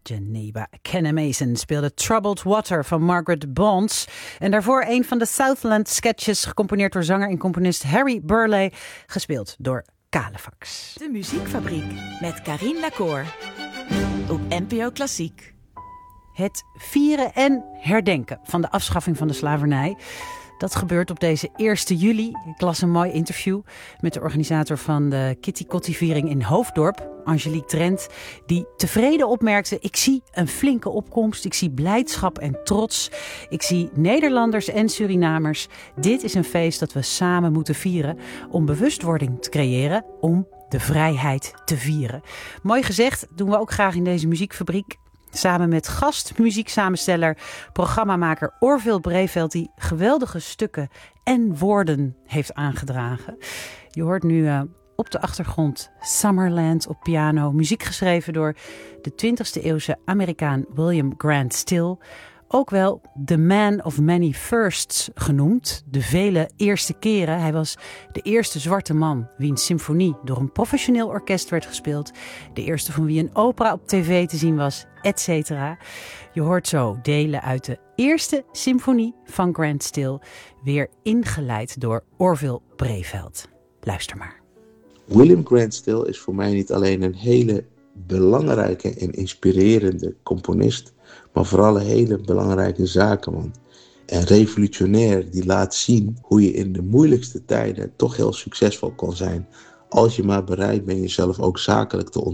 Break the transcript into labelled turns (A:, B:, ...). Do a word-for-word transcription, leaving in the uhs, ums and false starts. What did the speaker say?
A: Geneva Kenna Mason speelde Troubled Water van Margaret Bonds. En daarvoor een van de Southland sketches, gecomponeerd door zanger en componist Harry Burleigh, gespeeld door Calefax.
B: De Muziekfabriek met Carine Lacour op N P O Klassiek.
A: Het vieren en herdenken van de afschaffing van de slavernij. Dat gebeurt op deze eerste juli. Ik las een mooi interview met de organisator van de Kitty Kotti-viering in Hoofddorp, Angelique Drent, die tevreden opmerkte: ik zie een flinke opkomst, ik zie blijdschap en trots. Ik zie Nederlanders en Surinamers. Dit is een feest dat we samen moeten vieren om bewustwording te creëren, om de vrijheid te vieren. Mooi gezegd, doen we ook graag in deze muziekfabriek. Samen met gastmuzieksamensteller, programmamaker Orville Breveld, die geweldige stukken en woorden heeft aangedragen. Je hoort nu uh, op de achtergrond Summerland op piano, muziek geschreven door de twintigste eeuwse Amerikaan William Grant Still. Ook wel The Man of Many Firsts genoemd, de vele eerste keren. Hij was de eerste zwarte man wiens symfonie door een professioneel orkest werd gespeeld. De eerste van wie een opera op tv te zien was, et cetera. Je hoort zo delen uit de eerste symfonie van Grant Still, weer ingeleid door Orville Breveld. Luister maar.
C: William Grant Still is voor mij niet alleen een hele belangrijke en inspirerende componist, maar vooral een hele belangrijke zakenman. En revolutionair die laat zien hoe je in de moeilijkste tijden toch heel succesvol kan zijn, als je maar bereid bent jezelf ook zakelijk te ontwikkelen.